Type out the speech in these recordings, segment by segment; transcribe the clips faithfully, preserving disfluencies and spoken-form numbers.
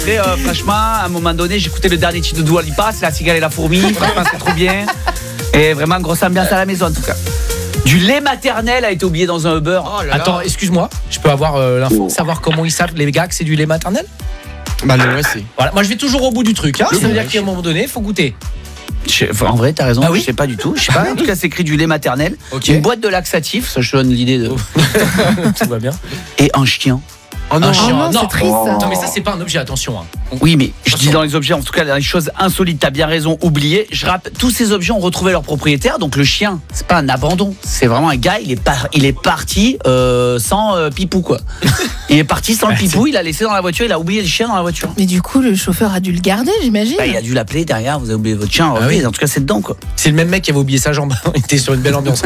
Après, euh, franchement, à un moment donné, j'écoutais le dernier titre de Dua Lipa, c'est La Cigale et la Fourmi. Franchement, c'est trop bien. Et vraiment, grosse ambiance à la maison, en tout cas. Du lait maternel a été oublié dans un Uber. Oh là là. Attends, excuse-moi, je peux avoir euh, l'info, savoir comment ils savent, les gars, que c'est du lait maternel? Bah le ouais, c'est. Voilà, moi je vais toujours au bout du truc, hein. Le Ça veut dire bon qu'à un moment donné, il faut goûter. Je- enfin, en vrai, t'as raison, Ah oui je sais pas du tout. Je sais pas, en tout cas, c'est écrit du lait maternel. Ok. Une boîte de laxatif, ça je donne l'idée de. Tout va bien. Et un chien. Oh non, Un chien. non, c'est triste. Non, mais ça, c'est pas un objet, attention. Hein. Oui, mais je dis Attention. dans les objets, en tout cas, dans les choses insolites, t'as bien raison, oublié. Je rappelle, tous ces objets ont retrouvé leur propriétaire. Donc le chien, c'est pas un abandon, c'est vraiment un gars. Il est par, il est parti euh, sans euh, pipou quoi. Il est parti sans le pipou. Il a laissé dans la voiture. Il a oublié le chien dans la voiture. Mais du coup, le chauffeur a dû le garder, j'imagine. Bah, il a dû l'appeler derrière. Vous avez oublié votre chien. Ah oui. oui. En tout cas, c'est dedans quoi. C'est le même mec qui avait oublié sa jambe. Il était sur une belle ambiance.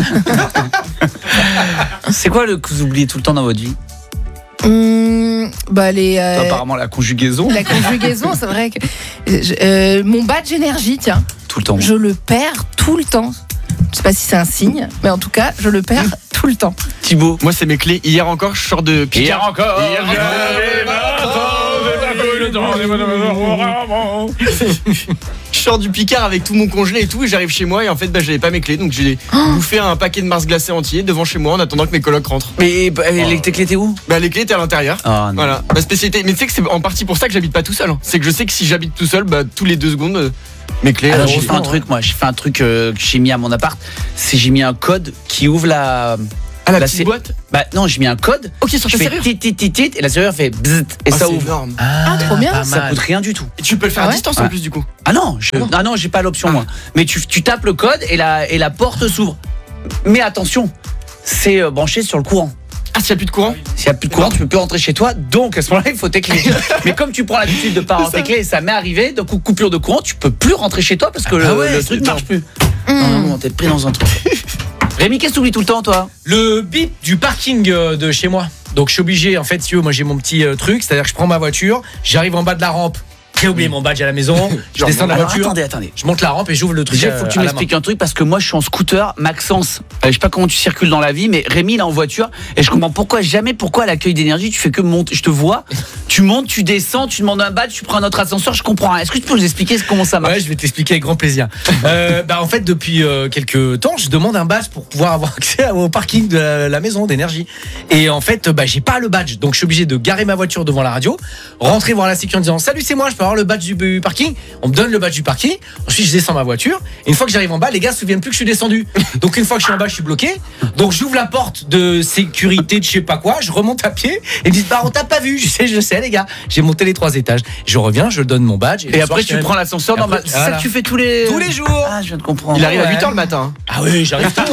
C'est quoi le que vous oubliez tout le temps dans votre vie? Hum, bah les. euh, Apparemment la conjugaison. La conjugaison, c'est vrai que je- euh, mon badge énergie, tiens, Tout le temps. je le perds tout le temps. Je sais pas si c'est un signe, mais en tout cas, je le perds tout le temps. Thibaut, moi c'est mes clés. Hier encore, je sors de Picard. encore. Hier Je sors du Picard avec tout mon congelé et tout, et j'arrive chez moi et en fait bah j'avais pas mes clés, donc j'ai bouffé un paquet de Mars glacé entier devant chez moi en attendant que mes colocs rentrent. Mais bah, les, tes clés étaient où? Bah les clés étaient à l'intérieur. Ah, non. Voilà, ma spécialité. Mais tu sais que c'est en partie pour ça que j'habite pas tout seul. hein. C'est que je sais que si j'habite tout seul, bah tous les deux secondes, euh, mes clés. Alors euh, j'ai fait un truc moi, j'ai fait un truc euh, que j'ai mis à mon appart, c'est j'ai mis un code qui ouvre la Ah la la petite sé- boîte. Bah non, j'ai mis un code. Ok, sur Je ta fais serrure. tit tit tit tit et la serrure fait bzzzt et Ah, ça c'est ouvre. énorme. Ah, trop bien. pas Ça mal. coûte rien du tout. Et tu peux le faire Ah à ouais distance Ouais. en plus du coup. Ah non, je, ah non, j'ai pas l'option moi. Mais tu, tu tapes le code et la et la porte s'ouvre. Mais attention, c'est euh, branché sur le courant. Ah s'il y a plus de courant. S'il y a plus de courant, tu peux plus rentrer chez toi. Donc à ce moment-là, il faut tes clés. Mais comme tu prends l'habitude de pas avoir tes clés, et ça m'est arrivé. Donc coup, coupure de courant, tu peux plus rentrer chez toi parce que Ah le, bah ouais, le c'est truc énorme. marche plus. Non, non, t'es pris dans un truc. Rémi, qu'est-ce que tu oublies tout le temps, toi? Le bip du parking euh, de chez moi. Donc je suis obligé, en fait, si tu veux, moi j'ai mon petit euh, truc, c'est-à-dire que je prends ma voiture, j'arrive en bas de la rampe, j'ai oublié mon badge à la maison, je Genre, descends de la Alors, voiture, attendez, attendez. je monte la rampe et j'ouvre le truc. Déjà, il faut que tu euh, à la m'expliques un truc parce que moi je suis en scooter, Maxence. Euh, je sais pas comment tu circules dans la vie, mais Rémi il est en voiture et je comprends pourquoi jamais pourquoi à l'accueil d'énergie tu fais que monter. Je te vois, tu montes, tu descends, tu demandes un badge, tu prends un autre ascenseur, je comprends rien. Est-ce que tu peux nous expliquer comment ça main. marche? Ouais, je vais t'expliquer avec grand plaisir. euh, bah en fait, depuis euh, quelques temps, je demande un badge pour pouvoir avoir accès au parking de la, la maison d'énergie. Et en fait, bah j'ai pas le badge, donc je suis obligé de garer ma voiture devant la radio, rentrer voir la sécurité en disant salut c'est moi, je peux avoir le badge du du parking. On me donne le badge du parking. Ensuite, je descends ma voiture. Et une fois que j'arrive en bas, les gars se souviennent plus que je suis descendu. Donc, une fois que je suis en bas, je suis bloqué. Donc, j'ouvre la porte de sécurité de je sais pas quoi. Je remonte à pied. Et ils disent, bah, on t'a pas vu. Je sais, je sais, les gars. J'ai monté les trois étages. Je reviens, je donne mon badge. Et le soir, après je tu fais prends l'ascenseur Et dans ma... après, C'est ça voilà. que tu fais tous les tous les jours. Ah, je viens de comprendre. Il arrive ouais. à huit heures le matin. hein. Ah oui, j'arrive tôt.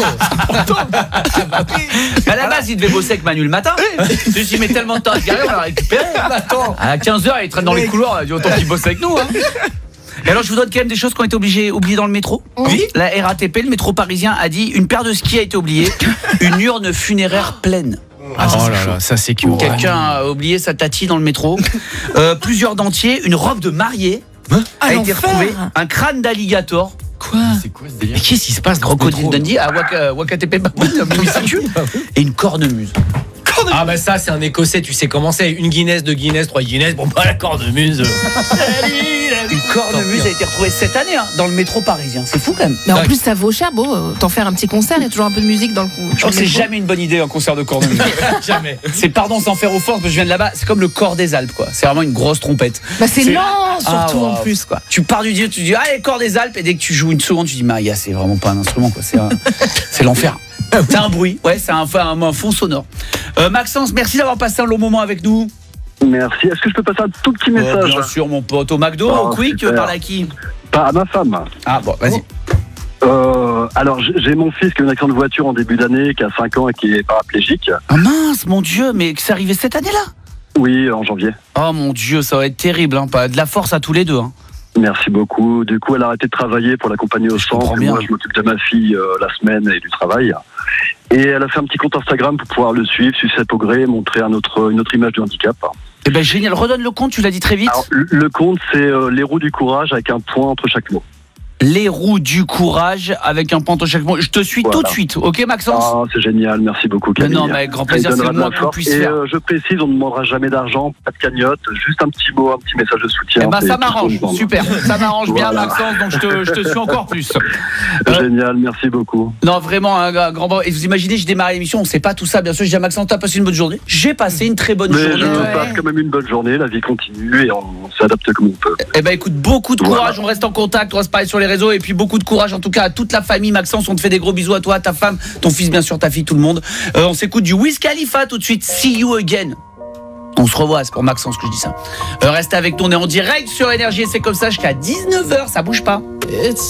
À la base, il devait bosser avec Manu le matin. Je me suis dit, mais tellement de temps à se garer, on l'a récupéré. Attends. À quinze heures, il traîne dans les couloirs. Il a dit autant qu'il bosse avec nous. Hein. Et alors, je vous donne quand même des choses qui ont été obligées, oubliées dans le métro. Oui. La R A T P, le métro parisien, a dit une paire de skis a été oubliée, une urne funéraire pleine. Ah, oh là là, ça c'est cool. Quelqu'un a oublié sa tati dans le métro. Euh, plusieurs dentiers, une robe de mariée a Ah, été l'enfer. retrouvée, un crâne d'alligator. Quoi? C'est quoi ce délire? Mais qu'est-ce qui se passe dans ce Crocodile métro Dundee à Waka- Wakatepe Baboon, et une cornemuse. Ah bah ça c'est un écossais, tu sais comment c'est, une Guinness, deux Guinness, trois Guinness, bon bah la cornemuse. Une cornemuse a été retrouvée cette année hein, dans le métro parisien. C'est fou quand même. Mais en Ouais. plus, ça vaut cher, beau. euh, T'en faire un petit concert, il y a toujours un peu de musique dans le coup. Je crois que c'est jamais une bonne idée un concert de cornemuse. Jamais. C'est pardon sans faire offense, parce que je viens de là-bas. C'est comme le corps des Alpes, quoi. C'est vraiment une grosse trompette. Bah, c'est C'est- lent, surtout Ah, wow. en plus, quoi. Tu pars du dieu, tu dis allez corps des Alpes, et dès que tu joues une seconde, tu dis Maria, c'est vraiment pas un instrument, quoi. C'est un- c'est l'enfer. C'est un bruit, ouais, c'est un, un, un fond sonore. Euh, Maxence, merci d'avoir passé un long moment avec nous. Merci. Est-ce que je peux passer un tout petit Oh, message? bien sûr, mon pote. Au McDo, Oh, au Quick, tu veux super. parler à qui? Pas à ma femme. Ah bon, vas-y. Euh, alors, j'ai j'ai mon fils qui a eu un accident de voiture en début d'année, qui a cinq ans et qui est paraplégique. Ah mince, mon Dieu, mais que c'est arrivé cette année-là? Oui, en janvier. Oh mon Dieu, ça va être terrible, hein. Pas de la force à tous les deux. Hein. Merci beaucoup. Du coup, elle a arrêté de travailler pour l'accompagner au Je centre. comprends bien. Moi, je m'occupe de ma fille euh, la semaine et du travail. Et elle a fait un petit compte Instagram pour pouvoir le suivre, suivre ses progrès, montrer un autre, une autre image du handicap. Eh ben génial, redonne le compte, tu l'as dit très vite. Alors, le le compte, c'est euh, les roues du courage avec un point entre chaque mot. Les roues du courage avec un panto chaque mois. Je te suis Voilà. tout de suite, ok Maxence? Ah, c'est génial, merci beaucoup Camille. Non, mais avec grand plaisir, Ça me c'est le donnera moins de la qu'on force. puisse Et faire. euh, je précise, on ne demandera jamais d'argent, pas de cagnotte, juste un petit mot, un petit message de soutien. Eh ben c'est ça tout ce qu'on m'arrange, demande. super, ça m'arrange bien Voilà. Maxence, donc je te, je te suis encore plus. Euh, Génial, merci beaucoup. Non, vraiment, un, un grand bravo. Et vous imaginez, je démarre l'émission, on sait pas tout ça, bien sûr. Je dis à Maxence, t'as passé une bonne journée? J'ai passé une très bonne Mais journée. je ouais. passe quand même une bonne journée, la vie continue et on, on s'adapte comme on peut. Eh ben écoute, beaucoup de courage, Voilà. on reste en contact, on va se parler sur les réseaux et puis beaucoup de courage en tout cas à toute la famille. Maxence, on te fait des gros bisous à toi, à ta femme, ton fils bien sûr, ta fille, tout le monde. Euh, on s'écoute du Wiz Khalifa tout de suite, See You Again. On se revoit, c'est pour Maxence que je dis ça. Euh, restez avec nous, on est en direct sur Énergie et c'est comme ça jusqu'à dix-neuf heures, ça bouge pas. It's